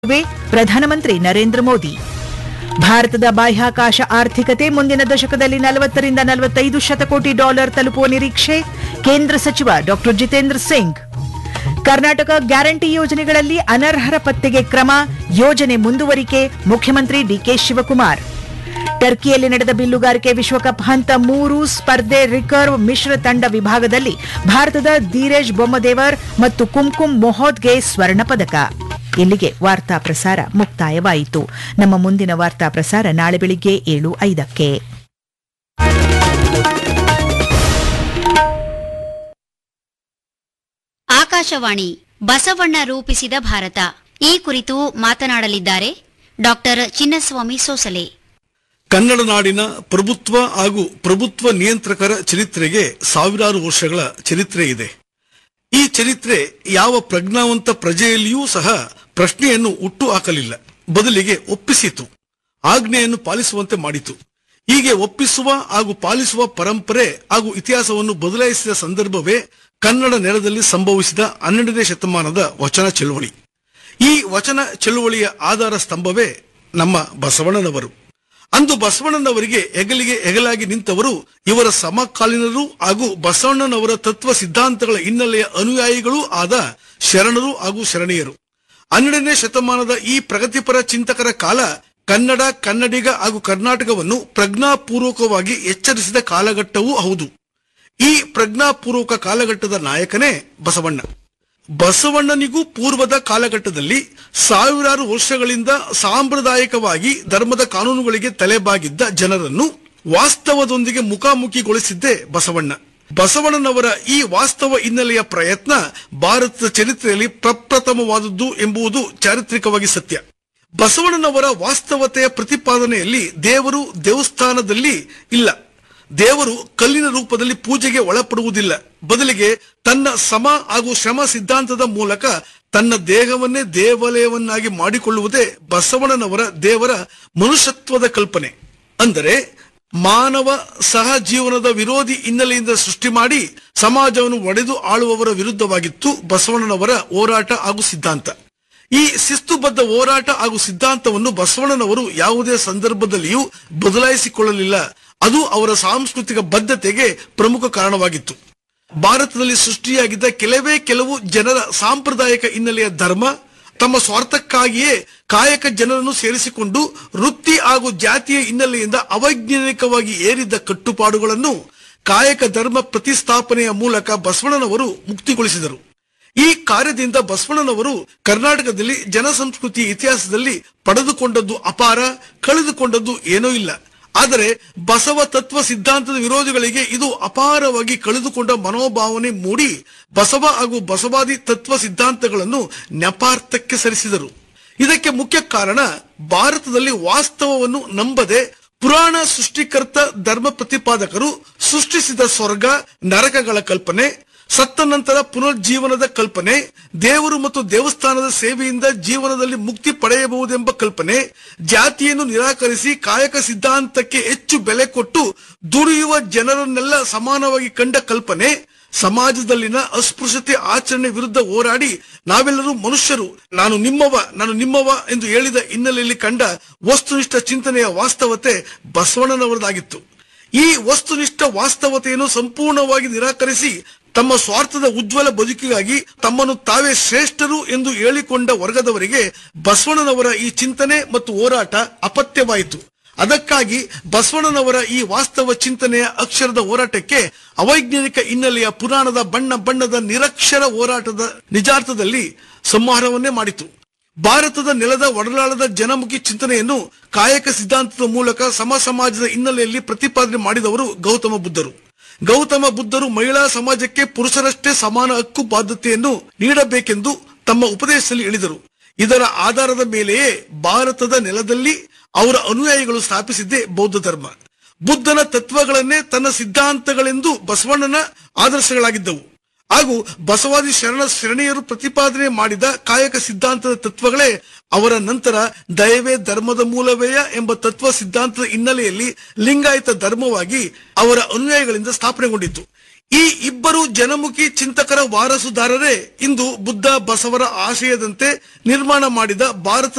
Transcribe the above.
ಪ್ರಧಾನಮಂತ್ರಿ ನರೇಂದ್ರ ಮೋದಿ. ಭಾರತದ ಬಾಹ್ಯಾಕಾಶ ಆರ್ಥಿಕತೆ ಮುಂದಿನ ದಶಕದಲ್ಲಿ 40ರಿಂದ 45 ಶತಕೋಟಿ ಡಾಲರ್ ತಲುಪುವ ನಿರೀಕ್ಷೆ, ಕೇಂದ್ರ ಸಚಿವ ಡಾ ಜಿತೇಂದ್ರ ಸಿಂಗ್. ಕರ್ನಾಟಕ ಗ್ಯಾರಂಟಿ ಯೋಜನೆಗಳಲ್ಲಿ ಅನರ್ಹರ ಪತ್ತೆಗೆ ಕ್ರಮ, ಯೋಜನೆ ಮುಂದುವರಿಕೆ, ಮುಖ್ಯಮಂತ್ರಿ ಡಿಕೆ ಶಿವಕುಮಾರ್. ಟರ್ಕಿಯಲ್ಲಿ ನಡೆದ ಬಿಲ್ಲುಗಾರಿಕೆ ವಿಶ್ವಕಪ್ ಹಂತ 3 ಸ್ಪರ್ಧೆ ರಿಕರ್ವ್ ಮಿಶ್ರ ತಂಡ ವಿಭಾಗದಲ್ಲಿ ಭಾರತದ ಧೀರಜ್ ಬೊಮ್ಮದೇವರ್ ಮತ್ತು ಕುಂಕುಮ್ ಮೊಹೋದ್ಗೆ ಸ್ವರ್ಣ ಪದಕ. ಇಲ್ಲಿಗೆ ವಾರ್ತಾ ಪ್ರಸಾರ ಮುಕ್ತಾಯವಾಯಿತು. ನಮ್ಮ ಮುಂದಿನ ವಾರ್ತಾ ಪ್ರಸಾರ ನಾಳೆ ಬೆಳಿಗ್ಗೆ 7:05ಕ್ಕೆ. ಆಕಾಶವಾಣಿ ಬಸವಣ್ಣ ರೂಪಿಸಿದ ಭಾರತ ಈ ಕುರಿತು ಮಾತನಾಡಲಿದ್ದಾರೆ ಡಾಕ್ಟರ್ ಚಿನ್ನಸ್ವಾಮಿ ಸೋಸಲೆ. ಕನ್ನಡ ನಾಡಿನ ಪ್ರಭುತ್ವ ಹಾಗೂ ಪ್ರಭುತ್ವ ನಿಯಂತ್ರಕರ ಚರಿತ್ರೆಗೆ ಸಾವಿರಾರು ವರ್ಷಗಳ ಚರಿತ್ರೆ ಇದೆ. ಈ ಚರಿತ್ರೆ ಯಾವ ಪ್ರಜ್ಞಾವಂತ ಪ್ರಜೆಯಲ್ಲಿಯೂ ಸಹ ಪ್ರಶ್ನೆಯನ್ನು ಹುಟ್ಟು ಹಾಕಲಿಲ್ಲ, ಬದಲಿಗೆ ಒಪ್ಪಿಸಿತು, ಆಜ್ಞೆಯನ್ನು ಪಾಲಿಸುವಂತೆ ಮಾಡಿತು. ಹೀಗೆ ಒಪ್ಪಿಸುವ ಹಾಗೂ ಪಾಲಿಸುವ ಪರಂಪರೆ ಹಾಗೂ ಇತಿಹಾಸವನ್ನು ಬದಲಾಯಿಸಿದ ಸಂದರ್ಭವೇ ಕನ್ನಡ ನೆಲದಲ್ಲಿ ಸಂಭವಿಸಿದ 12ನೇ ಶತಮಾನದ ವಚನ ಚಳುವಳಿ. ಈ ವಚನ ಚಳುವಳಿಯ ಆಧಾರ ಸ್ತಂಭವೇ ನಮ್ಮ ಬಸವಣ್ಣನವರು. ಅಂದು ಬಸವಣ್ಣನವರಿಗೆ ಹೆಗಲಿಗೆ ಹೆಗಲಾಗಿ ನಿಂತವರು ಇವರ ಸಮಕಾಲೀನರು ಹಾಗೂ ಬಸವಣ್ಣನವರ ತತ್ವ ಸಿದ್ಧಾಂತಗಳ ಹಿನ್ನೆಲೆಯ ಅನುಯಾಯಿಗಳೂ ಆದ ಶರಣರು ಹಾಗೂ ಶರಣೀಯರು. 12ನೇ ಶತಮಾನದ ಈ ಪ್ರಗತಿಪರ ಚಿಂತಕರ ಕಾಲ ಕನ್ನಡ, ಕನ್ನಡಿಗ ಹಾಗೂ ಕರ್ನಾಟಕವನ್ನು ಪ್ರಜ್ಞಾಪೂರ್ವಕವಾಗಿ ಎಚ್ಚರಿಸಿದ ಕಾಲಘಟ್ಟವೂ ಹೌದು. ಈ ಪ್ರಜ್ಞಾಪೂರ್ವಕ ಕಾಲಘಟ್ಟದ ನಾಯಕನೇ ಬಸವಣ್ಣ. ಬಸವಣ್ಣನಿಗೂ ಪೂರ್ವದ ಕಾಲಘಟ್ಟದಲ್ಲಿ ಸಾವಿರಾರು ವರ್ಷಗಳಿಂದ ಸಾಂಪ್ರದಾಯಿಕವಾಗಿ ಧರ್ಮದ ಕಾನೂನುಗಳಿಗೆ ತಲೆಬಾಗಿದ್ದ ಜನರನ್ನು ವಾಸ್ತವದೊಂದಿಗೆ ಮುಖಾಮುಖಿಗೊಳಿಸಿದ್ದೇ ಬಸವಣ್ಣ. ಬಸವಣ್ಣನವರ ಈ ವಾಸ್ತವ ಹಿನ್ನೆಲೆಯ ಪ್ರಯತ್ನ ಭಾರತದ ಚರಿತ್ರೆಯಲ್ಲಿ ಪ್ರಪ್ರಥಮವಾದದ್ದು ಎಂಬುದು ಚಾರಿತ್ರಿಕವಾಗಿ ಸತ್ಯ. ಬಸವಣ್ಣನವರ ವಾಸ್ತವತೆಯ ಪ್ರತಿಪಾದನೆಯಲ್ಲಿ ದೇವರು ದೇವಸ್ಥಾನದಲ್ಲಿ ಇಲ್ಲ, ದೇವರು ಕಲ್ಲಿನ ರೂಪದಲ್ಲಿ ಪೂಜೆಗೆ ಒಳಪಡುವುದಿಲ್ಲ, ಬದಲಿಗೆ ತನ್ನ ಸಮ ಹಾಗೂ ಶ್ರಮ ಸಿದ್ಧಾಂತದ ಮೂಲಕ ತನ್ನ ದೇಹವನ್ನೇ ದೇವಾಲಯವನ್ನಾಗಿ ಮಾಡಿಕೊಳ್ಳುವುದೇ ಬಸವಣ್ಣನವರ ದೇವರ ಮನುಷ್ಯತ್ವದ ಕಲ್ಪನೆ. ಅಂದರೆ ಮಾನವ ಸಹಜೀವನದ ವಿರೋಧಿ ಹಿನ್ನೆಲೆಯಿಂದ ಸೃಷ್ಟಿ ಮಾಡಿ ಸಮಾಜವನ್ನು ಒಡೆದು ಆಳುವವರ ವಿರುದ್ಧವಾಗಿತ್ತು ಬಸವಣ್ಣನವರ ಹೋರಾಟ ಹಾಗೂ ಸಿದ್ಧಾಂತ. ಈ ಶಿಸ್ತುಬದ್ಧ ಹೋರಾಟ ಹಾಗೂ ಸಿದ್ಧಾಂತವನ್ನು ಬಸವಣ್ಣನವರು ಯಾವುದೇ ಸಂದರ್ಭದಲ್ಲಿಯೂ ಬದಲಾಯಿಸಿಕೊಳ್ಳಲಿಲ್ಲ. ಅದು ಅವರ ಸಾಂಸ್ಕೃತಿಕ ಬದ್ಧತೆಗೆ ಪ್ರಮುಖ ಕಾರಣವಾಗಿತ್ತು. ಭಾರತದಲ್ಲಿ ಸೃಷ್ಟಿಯಾಗಿದ್ದ ಕೆಲವು ಜನರ ಸಾಂಪ್ರದಾಯಿಕ ಹಿನ್ನೆಲೆಯ ಧರ್ಮ ತಮ್ಮ ಸ್ವಾರ್ಥಕ್ಕಾಗಿಯೇ ಕಾಯಕ ಜನರನ್ನು ಸೇರಿಸಿಕೊಂಡು ವೃತ್ತಿ ಹಾಗೂ ಜಾತಿಯ ಹಿನ್ನೆಲೆಯಿಂದ ಅವೈಜ್ಞಾನಿಕವಾಗಿ ಏರಿದ್ದ ಕಟ್ಟುಪಾಡುಗಳನ್ನು ಕಾಯಕ ಧರ್ಮ ಪ್ರತಿಸ್ಥಾಪನೆಯ ಮೂಲಕ ಬಸವಣ್ಣನವರು ಮುಕ್ತಿಗೊಳಿಸಿದರು. ಈ ಕಾರ್ಯದಿಂದ ಬಸವಣ್ಣನವರು ಕರ್ನಾಟಕದಲ್ಲಿ ಜನಸಂಸ್ಕೃತಿ ಇತಿಹಾಸದಲ್ಲಿ ಪಡೆದುಕೊಂಡದ್ದು ಅಪಾರ, ಕಳೆದುಕೊಂಡದ್ದು ಏನೂ ಇಲ್ಲ. ಆದರೆ ಬಸವ ತತ್ವ ಸಿದ್ಧಾಂತದ ವಿರೋಧಿಗಳಿಗೆ ಇದು ಅಪಾರವಾಗಿ ಕಳೆದುಕೊಂಡ ಮನೋಭಾವನೆ ಮೂಡಿ ಬಸವ ಹಾಗೂ ಬಸವಾದಿ ತತ್ವ ಸಿದ್ಧಾಂತಗಳನ್ನು ನೆಪಾರ್ಥಕ್ಕೆ ಸರಿಸಿದರು. ಇದಕ್ಕೆ ಮುಖ್ಯ ಕಾರಣ ಭಾರತದಲ್ಲಿ ವಾಸ್ತವವನ್ನು ನಂಬದೆ ಪುರಾಣ ಸೃಷ್ಟಿಕರ್ತ ಧರ್ಮ ಪ್ರತಿಪಾದಕರು ಸೃಷ್ಟಿಸಿದ ಸ್ವರ್ಗ ನರಕಗಳ ಕಲ್ಪನೆ, ಸತ್ತ ನಂತರ ಪುನರ್ಜೀವನದ ಕಲ್ಪನೆ, ದೇವರು ಮತ್ತು ದೇವಸ್ಥಾನದ ಸೇವೆಯಿಂದ ಜೀವನದಲ್ಲಿ ಮುಕ್ತಿ ಪಡೆಯಬಹುದೆಂಬ ಕಲ್ಪನೆ, ಜಾತಿಯನ್ನು ನಿರಾಕರಿಸಿ ಕಾಯಕ ಸಿದ್ಧಾಂತಕ್ಕೆ ಹೆಚ್ಚು ಬೆಲೆ ಕೊಟ್ಟು ದುಡಿಯುವ ಜನರನ್ನೆಲ್ಲ ಸಮಾನವಾಗಿ ಕಂಡ ಕಲ್ಪನೆ, ಸಮಾಜದಲ್ಲಿನ ಅಸ್ಪೃಶ್ಯತೆ ಆಚರಣೆ ವಿರುದ್ಧ ಹೋರಾಡಿ ನಾವೆಲ್ಲರೂ ಮನುಷ್ಯರು, ನಾನು ನಿಮ್ಮವ ಎಂದು ಹೇಳಿದ ಹಿನ್ನೆಲೆಯಲ್ಲಿ ಕಂಡ ವಸ್ತುನಿಷ್ಠ ಚಿಂತನೆಯ ವಾಸ್ತವತೆ ಬಸವಣ್ಣನವರದಾಗಿತ್ತು. ಈ ವಸ್ತುನಿಷ್ಠ ವಾಸ್ತವತೆಯನ್ನು ಸಂಪೂರ್ಣವಾಗಿ ನಿರಾಕರಿಸಿ ತಮ್ಮ ಸ್ವಾರ್ಥದ ಉಜ್ವಲ ಬದುಕಿಗಾಗಿ ತಮ್ಮನ್ನು ತಾವೇ ಶ್ರೇಷ್ಠರು ಎಂದು ಹೇಳಿಕೊಂಡ ವರ್ಗದವರಿಗೆ ಬಸವಣ್ಣನವರ ಈ ಚಿಂತನೆ ಮತ್ತು ಹೋರಾಟ ಅಪತ್ಯವಾಯಿತು. ಅದಕ್ಕಾಗಿ ಬಸವಣ್ಣನವರ ಈ ವಾಸ್ತವ ಚಿಂತನೆಯ ಅಕ್ಷರದ ಹೋರಾಟಕ್ಕೆ ಅವೈಜ್ಞಾನಿಕ ಹಿನ್ನೆಲೆಯ ಪುರಾಣದ ಬಣ್ಣದ ನಿರಕ್ಷರ ಹೋರಾಟದ ನಿಜಾರ್ಥದಲ್ಲಿ ಸಂಹಾರವನ್ನೇ ಮಾಡಿತು. ಭಾರತದ ನೆಲದ ಒಡಲಾಳದ ಜನಮುಖಿ ಚಿಂತನೆಯನ್ನು ಕಾಯಕ ಸಿದ್ಧಾಂತದ ಮೂಲಕ ಸಮಾಜದ ಹಿನ್ನೆಲೆಯಲ್ಲಿ ಪ್ರತಿಪಾದನೆ ಮಾಡಿದವರು ಗೌತಮ ಬುದ್ಧರು ಮಹಿಳಾ ಸಮಾಜಕ್ಕೆ ಪುರುಷರಷ್ಟೇ ಸಮಾನ ಹಕ್ಕು ಬಾಧ್ಯತೆಯನ್ನು ನೀಡಬೇಕೆಂದು ತಮ್ಮ ಉಪದೇಶದಲ್ಲಿ ಹೇಳಿದರು. ಇದರ ಆಧಾರದ ಮೇಲೆಯೇ ಭಾರತದ ನೆಲದಲ್ಲಿ ಅವರ ಅನುಯಾಯಿಗಳು ಸ್ಥಾಪಿಸಿದ್ದೇ ಬೌದ್ಧ ಧರ್ಮ. ಬುದ್ಧನ ತತ್ವಗಳನ್ನೇ ತನ್ನ ಸಿದ್ಧಾಂತಗಳೆಂದು ಬಸವಣ್ಣನ ಆದರ್ಶಗಳಾಗಿದ್ದವು. ಹಾಗೂ ಬಸವಾದಿ ಶರಣೀಯರು ಪ್ರತಿಪಾದನೆ ಮಾಡಿದ ಕಾಯಕ ಸಿದ್ಧಾಂತದ ತತ್ವಗಳೇ ಅವರ ನಂತರ ದಯವೇ ಧರ್ಮದ ಮೂಲವೇಯ ಎಂಬ ತತ್ವ ಸಿದ್ಧಾಂತದ ಹಿನ್ನೆಲೆಯಲ್ಲಿ ಲಿಂಗಾಯತ ಧರ್ಮವಾಗಿ ಅವರ ಅನುಯಾಯಿಗಳಿಂದ ಸ್ಥಾಪನೆಗೊಂಡಿತು. ಈ ಇಬ್ಬರು ಜನಮುಖಿ ಚಿಂತಕರ ವಾರಸುದಾರರೇ ಇಂದು ಬುದ್ಧ ಬಸವರ ಆಶಯದಂತೆ ನಿರ್ಮಾಣ ಮಾಡಿದ ಭಾರತ